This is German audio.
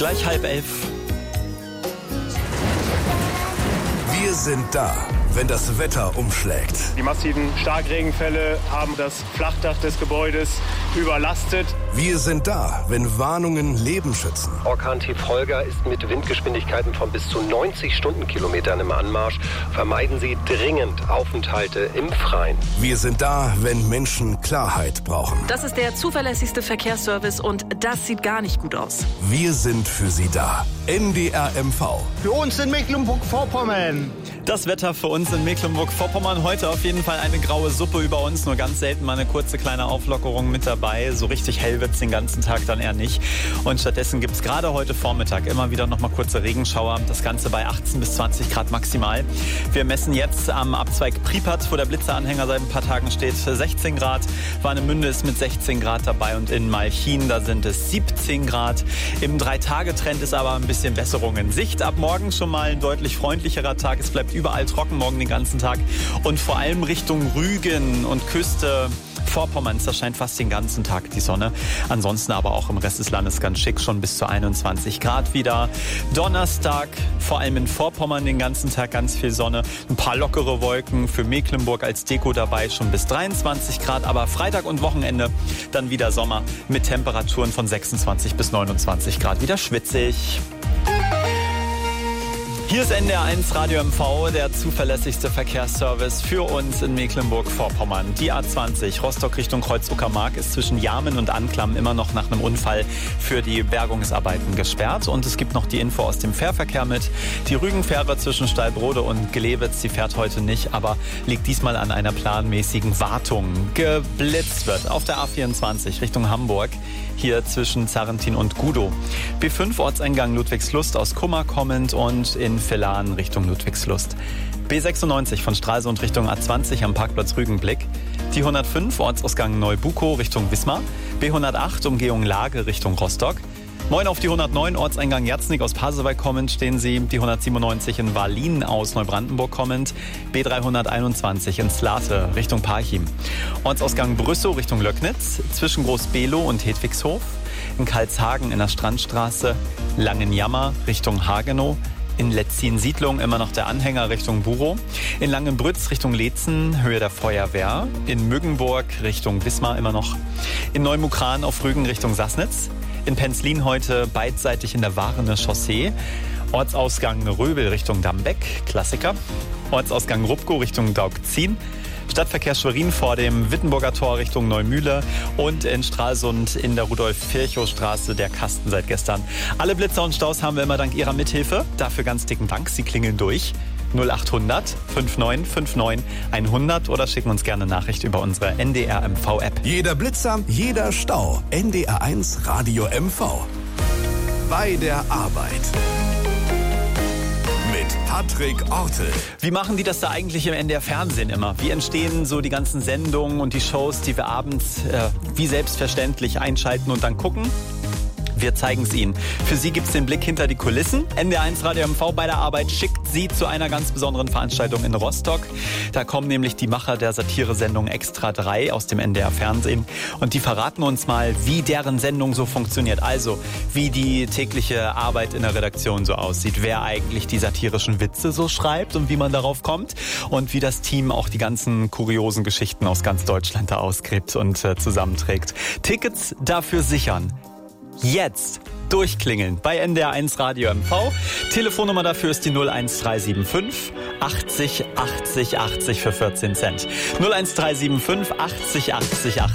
Gleich 10:30. Wir sind da, wenn das Wetter umschlägt. Die massiven Starkregenfälle haben das Flachdach des Gebäudes überlastet. Wir sind da, wenn Warnungen Leben schützen. Orkan-Tief Holger ist mit Windgeschwindigkeiten von bis zu 90 Stundenkilometern im Anmarsch. Vermeiden Sie dringend Aufenthalte im Freien. Wir sind da, wenn Menschen Klarheit brauchen. Das ist der zuverlässigste Verkehrsservice und das sieht gar nicht gut aus. Wir sind für Sie da. NDR MV. Für uns in Mecklenburg-Vorpommern. Das Wetter für uns in Mecklenburg-Vorpommern. Heute auf jeden Fall eine graue Suppe über uns. Nur ganz selten mal eine kurze kleine Auflockerung mit dabei. So richtig hell wird es den ganzen Tag dann eher nicht. Und stattdessen gibt es gerade heute Vormittag immer wieder noch mal kurze Regenschauer. Das Ganze bei 18 bis 20 Grad maximal. Wir messen jetzt am Abzweig Pripyat, wo der Blitzeranhänger seit ein paar Tagen steht, 16 Grad. Warnemünde ist mit 16 Grad dabei und in Malchin, da sind es 17 Grad. Im 3-Tage-Trend ist aber ein bisschen Besserung in Sicht. Ab morgen schon mal ein deutlich freundlicherer Tag. Es bleibt überall trocken morgen den ganzen Tag. Und vor allem Richtung Rügen und Küste Vorpommerns, da scheint fast den ganzen Tag die Sonne. Ansonsten aber auch im Rest des Landes ganz schick, schon bis zu 21 Grad wieder. Donnerstag, vor allem in Vorpommern den ganzen Tag ganz viel Sonne. Ein paar lockere Wolken für Mecklenburg als Deko dabei, schon bis 23 Grad. Aber Freitag und Wochenende dann wieder Sommer mit Temperaturen von 26 bis 29 Grad. Wieder schwitzig. Hier ist NDR 1 Radio MV, der zuverlässigste Verkehrsservice für uns in Mecklenburg-Vorpommern. Die A20 Rostock Richtung Kreuz-Uckermark ist zwischen Jarmen und Anklam immer noch nach einem Unfall für die Bergungsarbeiten gesperrt. Und es gibt noch die Info aus dem Fährverkehr mit. Die Rügenfähre zwischen Steilbrode und Gelewitz, die fährt heute nicht, aber liegt diesmal an einer planmäßigen Wartung. Geblitzt wird auf der A24 Richtung Hamburg, hier zwischen Zarrentin und Gudow. B5 Ortseingang Ludwigslust aus Kummer kommend und in Villan Richtung Ludwigslust. B96 von Stralsund Richtung A20 am Parkplatz Rügenblick. Die 105 Ortsausgang Neubukow Richtung Wismar. B108 Umgehung Lage Richtung Rostock. Moin auf die 109 Ortseingang Jerznig aus Pasewalk kommend stehen Sie. Die 197 in Wallin aus Neubrandenburg kommend. B321 in Slate Richtung Parchim. Ortsausgang Brüssow Richtung Löcknitz. Zwischen Groß-Below und Hedwigshof. In Karlshagen in der Strandstraße. Langenjammer Richtung Hagenow. In Letzin-Siedlung immer noch der Anhänger Richtung Burow. In Langenbrütz Richtung Leetzen, Höhe der Feuerwehr. In Müggenburg Richtung Wismar immer noch. In Neumukran auf Rügen Richtung Sassnitz. In Penzlin heute beidseitig in der Warene Chaussee. Ortsausgang Röbel Richtung Dambeck, Klassiker. Ortsausgang Rupkow Richtung Daugzin. Stadtverkehr Schwerin vor dem Wittenburger Tor Richtung Neumühle und in Stralsund in der Rudolf-Virchow-Straße der Kasten seit gestern. Alle Blitzer und Staus haben wir immer dank Ihrer Mithilfe. Dafür ganz dicken Dank. Sie klingeln durch. 0800 5959 100 oder schicken uns gerne Nachricht über unsere NDR MV App. Jeder Blitzer, jeder Stau. NDR 1 Radio MV. Bei der Arbeit. Mit Patrick Ortel. Wie machen die das da eigentlich im NDR Fernsehen immer? Wie entstehen so die ganzen Sendungen und die Shows, die wir abends wie selbstverständlich einschalten und dann gucken? Wir zeigen es Ihnen. Für Sie gibt es den Blick hinter die Kulissen. NDR 1 Radio MV bei der Arbeit schickt Sie zu einer ganz besonderen Veranstaltung in Rostock. Da kommen nämlich die Macher der Satiresendung Extra 3 aus dem NDR Fernsehen. Und die verraten uns mal, wie deren Sendung so funktioniert. Also, wie die tägliche Arbeit in der Redaktion so aussieht. Wer eigentlich die satirischen Witze so schreibt und wie man darauf kommt. Und wie das Team auch die ganzen kuriosen Geschichten aus ganz Deutschland da ausgräbt und zusammenträgt. Tickets dafür sichern. Jetzt durchklingeln bei NDR 1 Radio MV. Telefonnummer dafür ist die 01375 80 80 80 für 14 Cent. 01375 80 80 80.